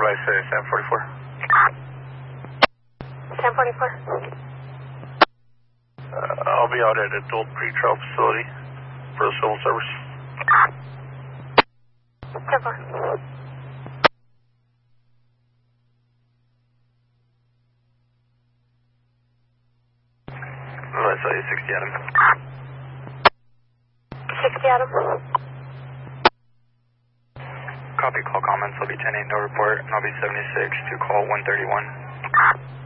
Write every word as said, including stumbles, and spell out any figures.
I say Sam forty-four. Sam forty-four. Uh, I'll be out at adult pretrial facility for a civil service. ten four. I saw you sixty Adam. sixty Adam. Copy, call comments. I'll be ten eight, no report, and I'll be seventy-six to call one thirty-one.